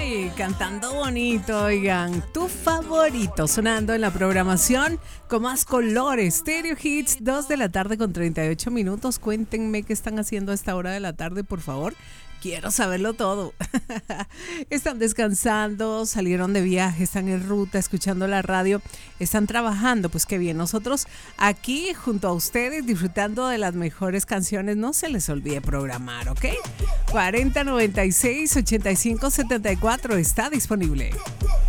Cantando bonito, oigan, tu favorito sonando en la programación con más colores. Stereo Hits, 2 de la tarde con 38 minutos. Cuéntenme qué están haciendo a esta hora de la tarde, por favor. Quiero saberlo todo. Están descansando, salieron de viaje, están en ruta, escuchando la radio, están trabajando. Pues qué bien, nosotros aquí junto a ustedes disfrutando de las mejores canciones. No se les olvide programar, ¿ok? 4096-8574 está disponible.